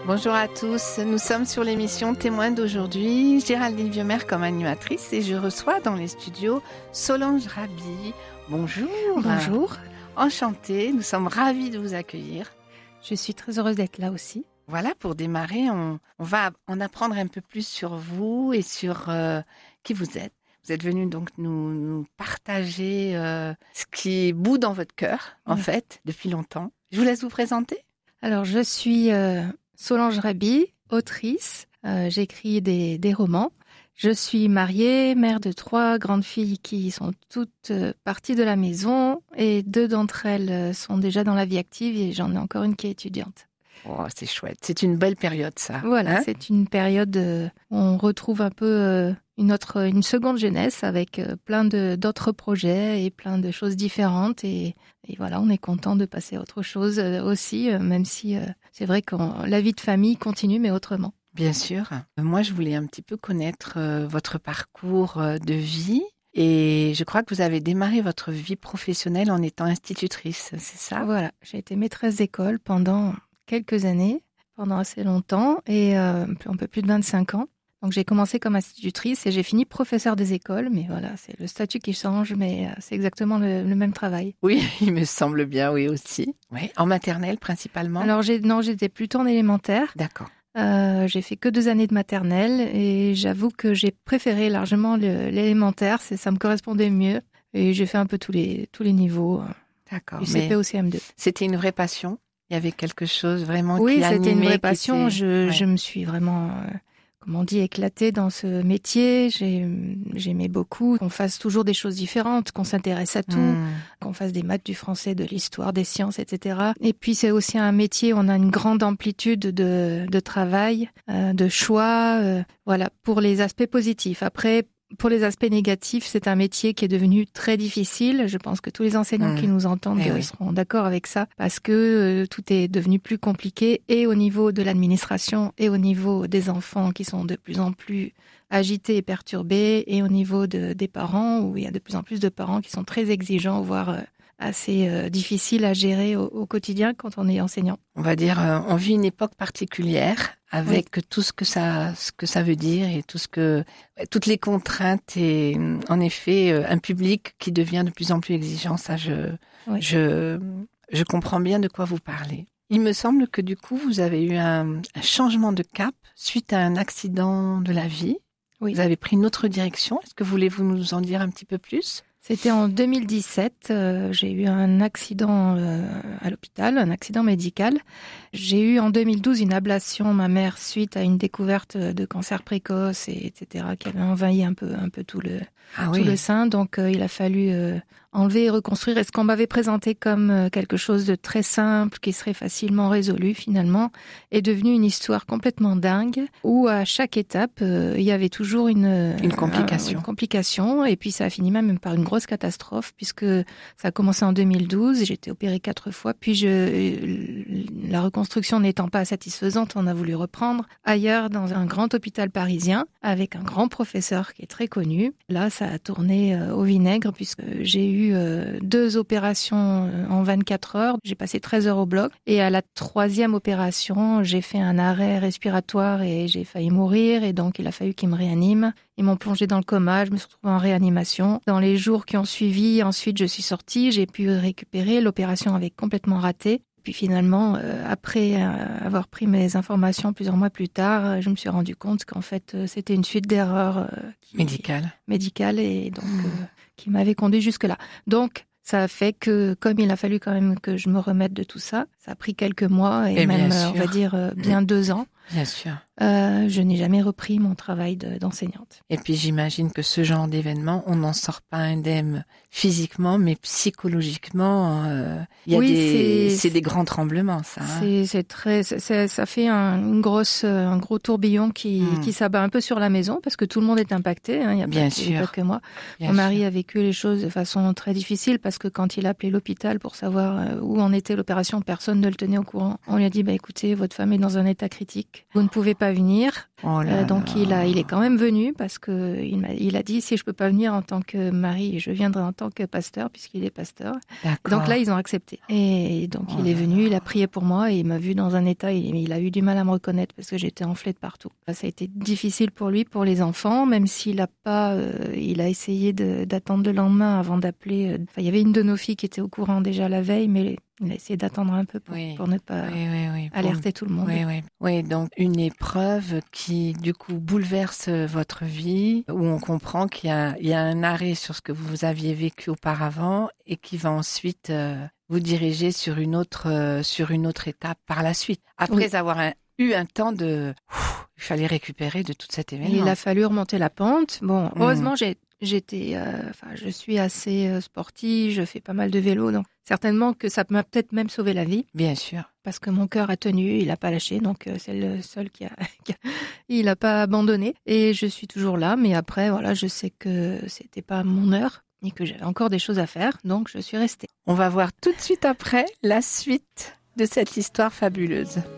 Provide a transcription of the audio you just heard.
Bonjour à tous, nous sommes sur l'émission Témoins d'aujourd'hui, Géraldine Vieumer comme animatrice et je reçois dans les studios Solange Raby. Bonjour. Bonjour. Enchantée, nous sommes ravis de vous accueillir. Je suis très heureuse d'être là aussi. Voilà, pour démarrer, on va en apprendre un peu plus sur vous et sur qui vous êtes. Vous êtes venu donc nous partager ce qui bout dans votre cœur, en fait, depuis longtemps. Je vous laisse vous présenter. Alors, je suis Solange Raby, autrice. J'écris des romans. Je suis mariée, mère de 3 grandes filles qui sont toutes parties de la maison et 2 d'entre elles sont déjà dans la vie active et j'en ai encore une qui est étudiante. Oh, c'est chouette. C'est une belle période, ça. Voilà, c'est une période où on retrouve un peu une seconde jeunesse avec plein d'autres projets et plein de choses différentes. Et voilà, on est content de passer à autre chose aussi, même si c'est vrai que la vie de famille continue, mais autrement. Bien sûr. Moi, je voulais un petit peu connaître votre parcours de vie. Et je crois que vous avez démarré votre vie professionnelle en étant institutrice, c'est ça ? Voilà, j'ai été maîtresse d'école pendant quelques années, pendant assez longtemps, et un peu plus de 25 ans. Donc j'ai commencé comme institutrice et j'ai fini professeur des écoles, mais voilà, c'est le statut qui change, mais c'est exactement le même travail. Oui, il me semble bien, oui aussi. Oui, en maternelle principalement ? Alors j'étais plutôt en élémentaire. D'accord. J'ai fait que 2 années de maternelle et j'avoue que j'ai préféré largement l'élémentaire, ça me correspondait mieux. Et j'ai fait un peu tous les niveaux, D'accord. du CP au CM2. C'était une vraie passion ? Il y avait quelque chose vraiment qui animait ? Oui, c'était une vraie passion. Je me suis vraiment, éclatée dans ce métier. J'aimais beaucoup qu'on fasse toujours des choses différentes, qu'on s'intéresse à tout, qu'on fasse des maths, du français, de l'histoire, des sciences, etc. Et puis c'est aussi un métier où on a une grande amplitude de travail, de choix, voilà, pour les aspects positifs. Après, pour les aspects négatifs, c'est un métier qui est devenu très difficile. Je pense que tous les enseignants qui nous entendent seront d'accord avec ça, parce que tout est devenu plus compliqué, et au niveau de l'administration, et au niveau des enfants qui sont de plus en plus agités et perturbés, et au niveau des parents, où il y a de plus en plus de parents qui sont très exigeants, voire assez difficiles à gérer au quotidien quand on est enseignant. On va dire, on vit une époque particulière avec tout ce que ça veut dire et toutes les contraintes et en effet un public qui devient de plus en plus exigeant. Ça, je comprends bien de quoi vous parlez. Il me semble que du coup vous avez eu un changement de cap suite à un accident de la vie. Oui. Vous avez pris une autre direction. Est-ce que voulez-vous nous en dire un petit peu plus ? C'était en 2017, j'ai eu un accident à l'hôpital, un accident médical. J'ai eu en 2012 une ablation mammaire suite à une découverte de cancer précoce, etc., qui avait envahi un peu tout le sein. Donc il a fallu enlever et reconstruire. Et ce qu'on m'avait présenté comme quelque chose de très simple, qui serait facilement résolu, finalement, est devenu une histoire complètement dingue, où à chaque étape, il y avait toujours une complication. Et puis ça a fini même par une grosse catastrophe, puisque ça a commencé en 2012, j'ai été opérée 4 fois, puis la reconstruction n'étant pas satisfaisante, on a voulu reprendre ailleurs dans un grand hôpital parisien, avec un grand professeur qui est très connu. Là, ça a tourné au vinaigre, puisque j'ai eu 2 opérations en 24 heures. J'ai passé 13 heures au bloc. Et à la 3e opération, j'ai fait un arrêt respiratoire et j'ai failli mourir. Et donc, il a fallu qu'ils me réaniment. Ils m'ont plongée dans le coma. Je me suis retrouvée en réanimation. Dans les jours qui ont suivi, ensuite, je suis sortie. J'ai pu récupérer. L'opération avait complètement raté. Puis finalement, après avoir pris mes informations plusieurs mois plus tard, je me suis rendu compte qu'en fait, c'était une suite d'erreurs médicales et donc qui m'avait conduit jusque-là. Donc, ça a fait que, comme il a fallu quand même que je me remette de tout ça, ça a pris quelques mois et même, on va dire, bien 2 ans. Bien sûr. Je n'ai jamais repris mon travail d'enseignante. Et puis j'imagine que ce genre d'événement, on n'en sort pas indemne physiquement, mais psychologiquement, c'est des grands tremblements, ça. Ça fait un gros tourbillon qui s'abat un peu sur la maison, parce que tout le monde est impacté. Il y a pas que moi. Mon mari a vécu les choses de façon très difficile, parce que quand il a appelé l'hôpital pour savoir où en était l'opération, personne ne le tenait au courant. On lui a dit, écoutez, votre femme est dans un état critique. Vous ne pouvez pas pas venir. Oh là Donc là. il est quand même venu parce que il a dit si je peux pas venir en tant que mari, je viendrai en tant que pasteur puisqu'il est pasteur. D'accord. Donc là ils ont accepté. Et donc il est venu, il a prié pour moi et il m'a vu dans un état, il a eu du mal à me reconnaître parce que j'étais enflée de partout. Ça a été difficile pour lui, pour les enfants, même s'il a pas, il a essayé d'attendre le lendemain avant d'appeler. Enfin, il y avait une de nos filles qui était au courant déjà la veille, mais il a essayé d'attendre un peu pour ne pas alerter tout le monde. Oui, donc une épreuve qui, du coup, bouleverse votre vie, où on comprend qu'il y a un arrêt sur ce que vous aviez vécu auparavant et qui va ensuite vous diriger sur une autre étape par la suite. Après avoir eu un temps il fallait récupérer de tout cet événement. Il a fallu remonter la pente. Bon, heureusement, je suis assez sportive, je fais pas mal de vélo, donc certainement que ça m'a peut-être même sauvé la vie. Bien sûr. Parce que mon cœur a tenu, il a pas lâché, donc c'est le seul il a pas abandonné. Et je suis toujours là, mais après, voilà, je sais que c'était pas mon heure et que j'avais encore des choses à faire, donc je suis restée. On va voir tout de suite après la suite de cette histoire fabuleuse.